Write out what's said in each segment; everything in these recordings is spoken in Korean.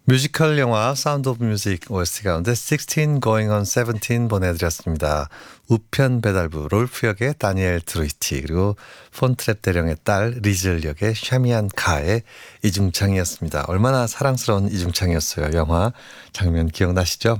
뮤지컬 영화 사운드 오브 뮤직 OST 가운데 16 Going on 17 보내드렸습니다. 우편 배달부 롤프 역의 다니엘 트루이티, 그리고 폰트랩 대령의 딸 리즐 역의 샤미안 카의 이중창이었습니다. 얼마나 사랑스러운 이중창이었어요. 영화 장면 기억나시죠?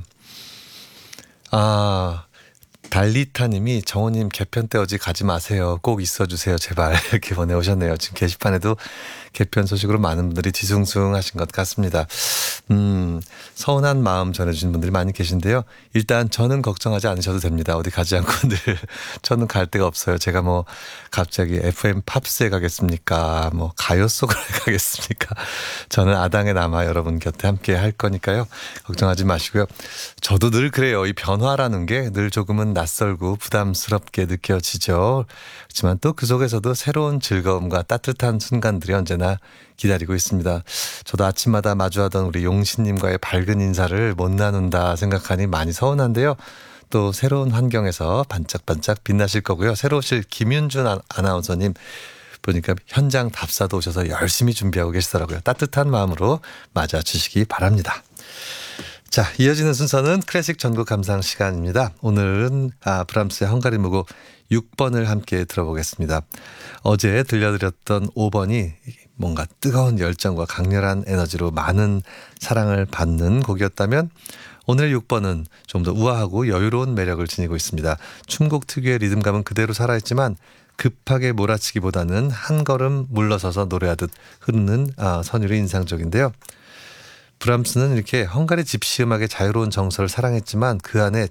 달리타님이 정호님 개편 때 어디 가지 마세요. 꼭 있어주세요. 제발 이렇게 보내오셨네요. 지금 게시판에도 개편 소식으로 많은 분들이 뒤숭숭하신 것 같습니다. 서운한 마음 전해주신 분들이 많이 계신데요. 일단 저는 걱정하지 않으셔도 됩니다. 어디 가지 않고 늘 저는 갈 데가 없어요. 제가 뭐 갑자기 FM 팝스에 가겠습니까? 뭐 가요 속으로 가겠습니까? 저는 아당에 남아 여러분 곁에 함께 할 거니까요. 걱정하지 마시고요. 저도 늘 그래요. 이 변화라는 게 늘 조금은 낯설고 부담스럽게 느껴지죠. 그렇지만 또 그 속에서도 새로운 즐거움과 따뜻한 순간들이 언제나 기다리고 있습니다. 저도 아침마다 마주하던 우리 용신님과의 밝은 인사를 못 나눈다 생각하니 많이 서운한데요. 또 새로운 환경에서 반짝반짝 빛나실 거고요. 새로 오실 김윤준 아나운서님 보니까 현장 답사도 오셔서 열심히 준비하고 계시더라고요. 따뜻한 마음으로 맞아주시기 바랍니다. 자, 이어지는 순서는 클래식 전곡 감상 시간입니다. 오늘은 브람스의 헝가리 무곡 6번을 함께 들어보겠습니다. 어제 들려드렸던 5번이 뭔가 뜨거운 열정과 강렬한 에너지로 많은 사랑을 받는 곡이었다면 오늘 6번은 좀 더 우아하고 여유로운 매력을 지니고 있습니다. 춤곡 특유의 리듬감은 그대로 살아있지만 급하게 몰아치기보다는 한 걸음 물러서서 노래하듯 흐르는 선율이 인상적인데요. 브람스는 이렇게 헝가리 집시 음악의 자유로운 정서를 사랑했지만 그 안에